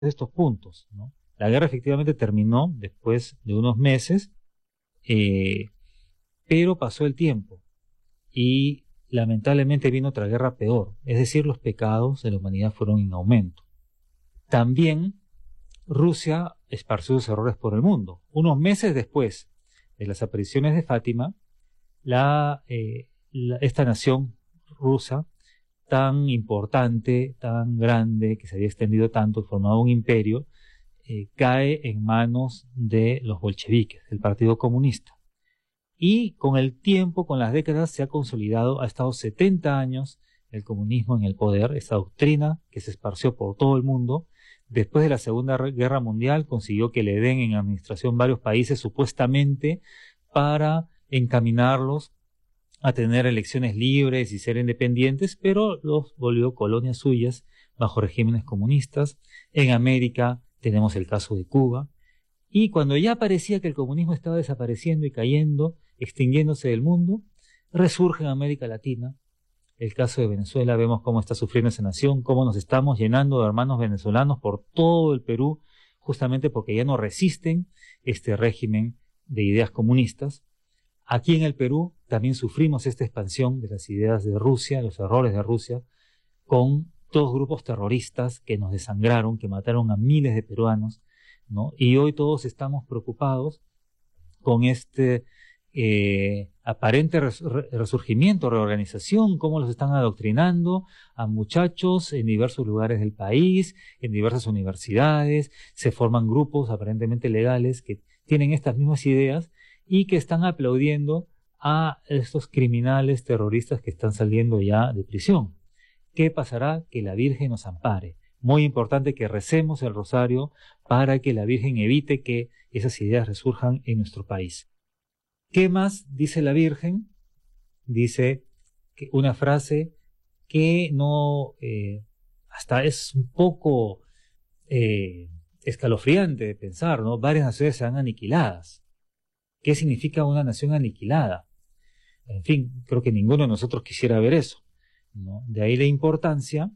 de estos puntos, ¿no? La guerra efectivamente terminó después de unos meses, eh, pero pasó el tiempo y lamentablemente vino otra guerra peor, es decir, los pecados de la humanidad fueron en aumento. También Rusia esparció sus errores por el mundo. Unos meses después de las apariciones de Fátima, esta nación rusa, tan importante, tan grande, que se había extendido tanto, formado un imperio, cae en manos de los bolcheviques, del Partido Comunista. Y con el tiempo, con las décadas, se ha consolidado, ha estado 70 años el comunismo en el poder, esta doctrina que se esparció por todo el mundo. Después de la Segunda Guerra Mundial consiguió que le den en administración varios países supuestamente para encaminarlos a tener elecciones libres y ser independientes, pero los volvió colonias suyas bajo regímenes comunistas. En América tenemos el caso de Cuba. Y cuando ya parecía que el comunismo estaba desapareciendo y cayendo, extinguiéndose del mundo, resurge en América Latina. El caso de Venezuela, vemos cómo está sufriendo esa nación, cómo nos estamos llenando de hermanos venezolanos por todo el Perú, justamente porque ya no resisten este régimen de ideas comunistas. Aquí en el Perú también sufrimos esta expansión de las ideas de Rusia, los errores de Rusia, con todos grupos terroristas que nos desangraron, que mataron a miles de peruanos, ¿no? Y hoy todos estamos preocupados con este aparente resurgimiento, reorganización, cómo los están adoctrinando a muchachos en diversos lugares del país, en diversas universidades, se forman grupos aparentemente legales que tienen estas mismas ideas y que están aplaudiendo a estos criminales terroristas que están saliendo ya de prisión. ¿Qué pasará? Que la Virgen nos ampare. Muy importante que recemos el rosario para que la Virgen evite que esas ideas resurjan en nuestro país. ¿Qué más dice la Virgen? Dice que una frase que no, hasta es un poco escalofriante de pensar, ¿no? Varias naciones serán aniquiladas. ¿Qué significa una nación aniquilada? En fin, creo que ninguno de nosotros quisiera ver eso, ¿no? De ahí la importancia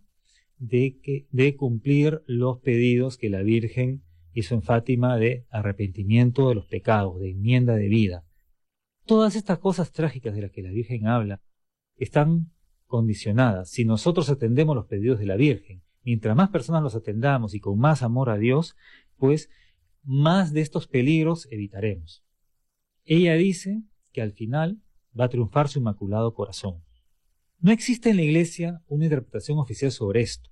de cumplir los pedidos que la Virgen hizo en Fátima de arrepentimiento de los pecados, de enmienda de vida. Todas estas cosas trágicas de las que la Virgen habla están condicionadas. Si nosotros atendemos los pedidos de la Virgen, mientras más personas los atendamos y con más amor a Dios, pues más de estos peligros evitaremos. Ella dice que al final va a triunfar su inmaculado corazón. No existe en la Iglesia una interpretación oficial sobre esto.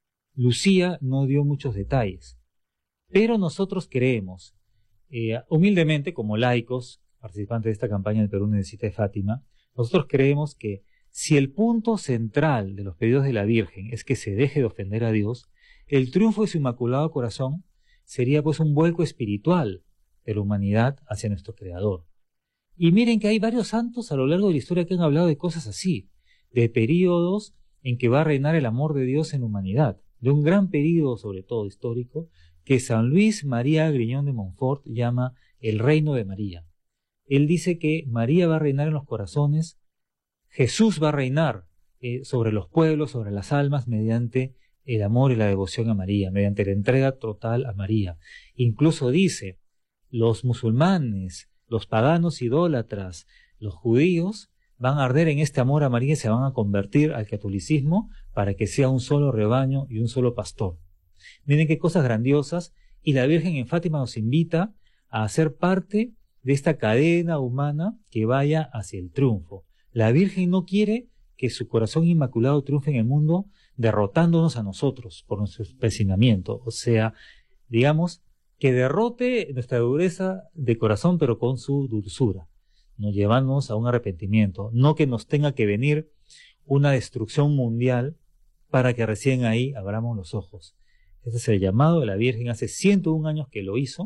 Lucía no dio muchos detalles, pero nosotros creemos, humildemente como laicos, participantes de esta campaña del Perú Necesita de Fátima, nosotros creemos que si el punto central de los pedidos de la Virgen es que se deje de ofender a Dios, el triunfo de su inmaculado corazón sería pues un vuelco espiritual de la humanidad hacia nuestro Creador. Y miren que hay varios santos a lo largo de la historia que han hablado de cosas así, de períodos en que va a reinar el amor de Dios en la humanidad, de un gran período sobre todo histórico que San Luis María Griñón de Montfort llama el reino de María. Él dice que María va a reinar en los corazones, Jesús va a reinar sobre los pueblos, sobre las almas, mediante el amor y la devoción a María, mediante la entrega total a María. Incluso dice, los musulmanes, los paganos idólatras, los judíos, van a arder en este amor a María y se van a convertir al catolicismo para que sea un solo rebaño y un solo pastor. Miren qué cosas grandiosas, y la Virgen en Fátima nos invita a ser parte de esta cadena humana que vaya hacia el triunfo. La Virgen no quiere que su corazón inmaculado triunfe en el mundo derrotándonos a nosotros por nuestro empecinamiento. O sea, digamos, que derrote nuestra dureza de corazón, pero con su dulzura, nos llevamos a un arrepentimiento, no que nos tenga que venir una destrucción mundial para que recién ahí abramos los ojos. Ese es el llamado de la Virgen, hace 101 años que lo hizo,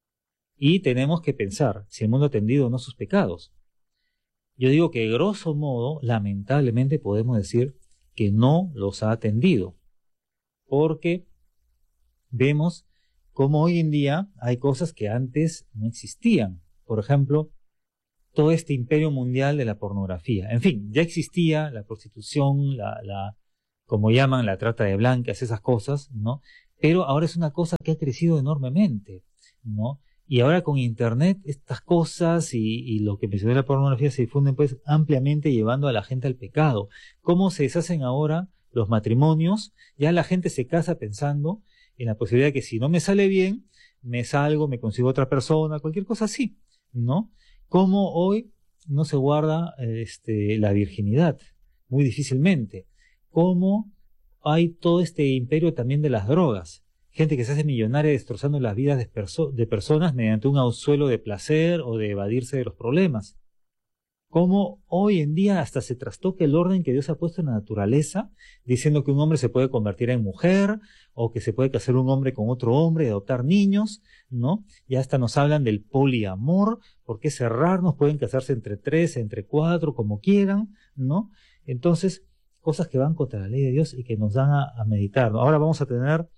y tenemos que pensar si el mundo ha atendido o no sus pecados. Yo digo que grosso modo, lamentablemente podemos decir que no los ha atendido, porque vemos cómo hoy en día hay cosas que antes no existían. Por ejemplo, todo este imperio mundial de la pornografía. En fin, ya existía la prostitución, como llaman, la trata de blancas, esas cosas, ¿no? Pero ahora es una cosa que ha crecido enormemente, ¿no? Y ahora con Internet estas cosas y lo que mencioné la pornografía se difunden pues ampliamente llevando a la gente al pecado. ¿Cómo se deshacen ahora los matrimonios? Ya la gente se casa pensando en la posibilidad de que si no me sale bien, me salgo, me consigo otra persona, cualquier cosa así, ¿no? ¿Cómo hoy no se guarda la virginidad? Muy difícilmente. ¿Cómo hay todo este imperio también de las drogas? Gente que se hace millonaria destrozando las vidas de personas mediante un anzuelo de placer o de evadirse de los problemas. Cómo hoy en día hasta se trastoca el orden que Dios ha puesto en la naturaleza, diciendo que un hombre se puede convertir en mujer, o que se puede casar un hombre con otro hombre y adoptar niños, ¿no? Y hasta nos hablan del poliamor, ¿por qué cerrarnos? Pueden casarse entre 3, entre 4, como quieran, ¿no? Entonces, cosas que van contra la ley de Dios y que nos dan a meditar, ¿no? Ahora vamos a tener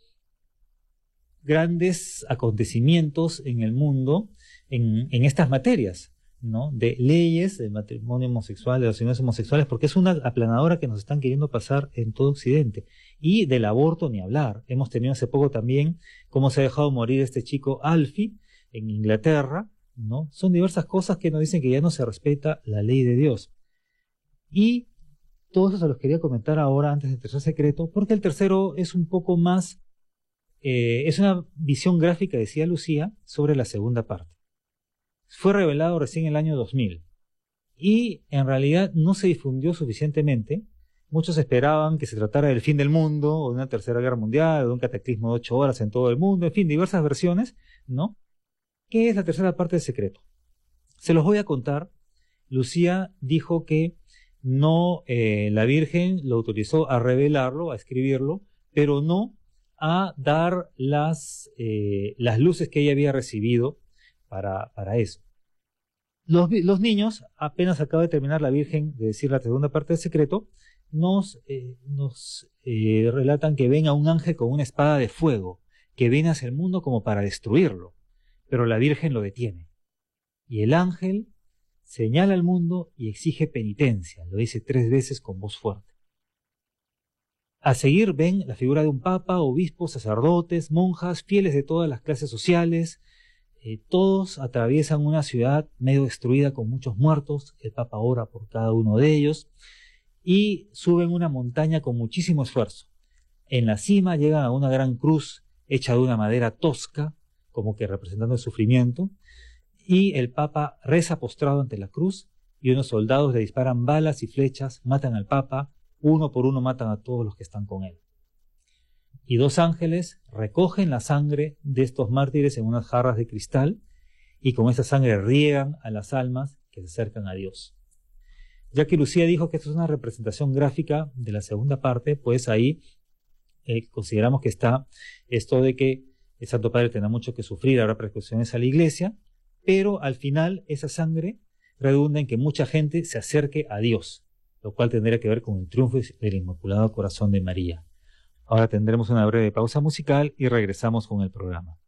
grandes acontecimientos en el mundo en estas materias, ¿no? De leyes, del matrimonio homosexual, de las uniones homosexuales, porque es una aplanadora que nos están queriendo pasar en todo Occidente. Y del aborto ni hablar. Hemos tenido hace poco también cómo se ha dejado morir este chico Alfie en Inglaterra, ¿no? Son diversas cosas que nos dicen que ya no se respeta la ley de Dios. Y todo eso se los quería comentar ahora antes del tercer secreto, porque el tercero es un poco más, es una visión gráfica, decía Lucía, sobre la segunda parte. Fue revelado recién en el año 2000 y en realidad no se difundió suficientemente. Muchos esperaban que se tratara del fin del mundo o de una tercera guerra mundial o de un cataclismo de 8 horas en todo el mundo, en fin, diversas versiones, ¿no? ¿Qué es la tercera parte del secreto? Se los voy a contar. Lucía dijo que no, la Virgen lo autorizó a revelarlo, a escribirlo, pero no a dar las luces que ella había recibido para eso. Los niños, apenas acaba de terminar la Virgen de decir la segunda parte del secreto, nos relatan que ven a un ángel con una espada de fuego, que viene hacia el mundo como para destruirlo, pero la Virgen lo detiene. Y el ángel señala al mundo y exige penitencia, lo dice 3 veces con voz fuerte. A seguir ven la figura de un papa, obispos, sacerdotes, monjas, fieles de todas las clases sociales. Todos atraviesan una ciudad medio destruida con muchos muertos. El papa ora por cada uno de ellos y suben una montaña con muchísimo esfuerzo. En la cima llegan a una gran cruz hecha de una madera tosca, como que representando el sufrimiento, y el papa reza postrado ante la cruz y unos soldados le disparan balas y flechas, matan al papa, uno por uno matan a todos los que están con él. Y 2 ángeles recogen la sangre de estos mártires en unas jarras de cristal y con esa sangre riegan a las almas que se acercan a Dios. Ya que Lucía dijo que esto es una representación gráfica de la segunda parte, pues ahí consideramos que está esto de que el Santo Padre tendrá mucho que sufrir, habrá persecuciones a la Iglesia, pero al final esa sangre redunda en que mucha gente se acerque a Dios, lo cual tendría que ver con el triunfo del Inmaculado Corazón de María. Ahora tendremos una breve pausa musical y regresamos con el programa.